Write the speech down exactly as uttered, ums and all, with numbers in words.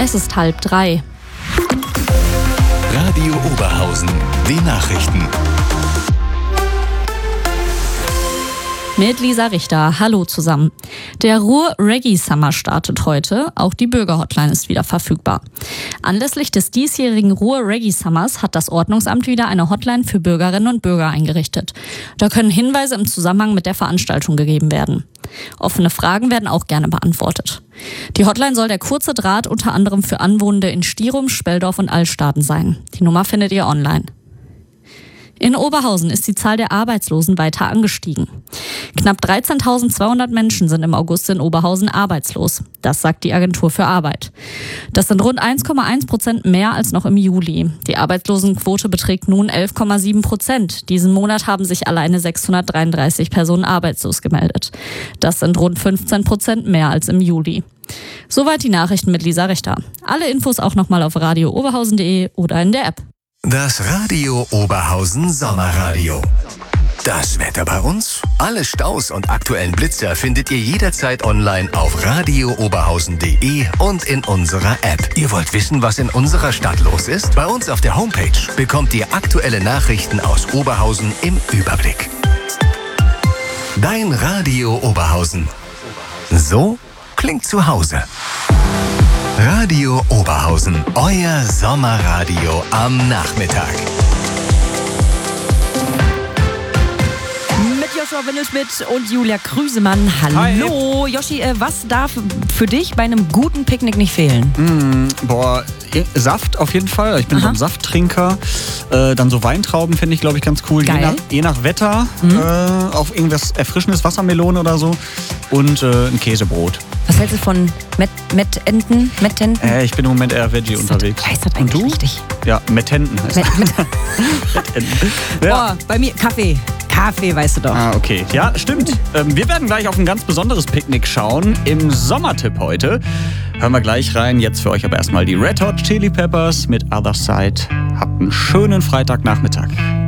Es ist halb drei. Radio Oberhausen, die Nachrichten. Mit Lisa Richter. Hallo zusammen. Der Ruhr Reggae Summer startet heute. Auch die Bürgerhotline ist wieder verfügbar. Anlässlich des diesjährigen Ruhr Reggae Summers hat das Ordnungsamt wieder eine Hotline für Bürgerinnen und Bürger eingerichtet. Da können Hinweise im Zusammenhang mit der Veranstaltung gegeben werden. Offene Fragen werden auch gerne beantwortet. Die Hotline soll der kurze Draht unter anderem für Anwohnende in Stierum, Speldorf und Altstaden sein. Die Nummer findet ihr online. In Oberhausen ist die Zahl der Arbeitslosen weiter angestiegen. Knapp dreizehntausendzweihundert Menschen sind im August in Oberhausen arbeitslos. Das sagt die Agentur für Arbeit. Das sind rund eins Komma eins Prozent mehr als noch im Juli. Die Arbeitslosenquote beträgt nun elf Komma sieben Prozent. Diesen Monat haben sich alleine sechshundertdreiunddreißig Personen arbeitslos gemeldet. Das sind rund fünfzehn Prozent mehr als im Juli. Soweit die Nachrichten mit Lisa Richter. Alle Infos auch nochmal auf radio oberhausen punkt de oder in der App. Das Radio Oberhausen Sommerradio. Das Wetter bei uns? Alle Staus und aktuellen Blitzer findet ihr jederzeit online auf radio oberhausen punkt de und in unserer App. Ihr wollt wissen, was in unserer Stadt los ist? Bei uns auf der Homepage bekommt ihr aktuelle Nachrichten aus Oberhausen im Überblick. Dein Radio Oberhausen. So klingt zu Hause. Radio Oberhausen, euer Sommerradio am Nachmittag. Mit Joshua Windelschmidt und Julia Krüsemann. Hallo. Hi. Joshi, äh, was darf für dich bei einem guten Picknick nicht fehlen? Mm, boah, Saft auf jeden Fall. Ich bin Aha. so ein Safttrinker. Äh, dann so Weintrauben finde ich, glaube ich, ganz cool. Je nach, je nach Wetter. Mhm. Äh, auf irgendwas Erfrischendes, Wassermelone oder so. Und äh, ein Käsebrot. Was hältst du von Mettenten? Mettenten? Äh, ich bin im Moment eher Veggie heißt unterwegs. Das, heißt das eigentlich richtig? Ja, Mettenten heißt Met, Met Mettenten. Ja. Boah, bei mir Kaffee. Kaffee, weißt du doch. Ah, okay. Ja, stimmt. Ähm, wir werden gleich auf ein ganz besonderes Picknick schauen. Im Sommertipp heute. Hören wir gleich rein. Jetzt für euch aber erstmal die Red Hot Chili Peppers mit Other Side. Habt einen schönen Freitagnachmittag.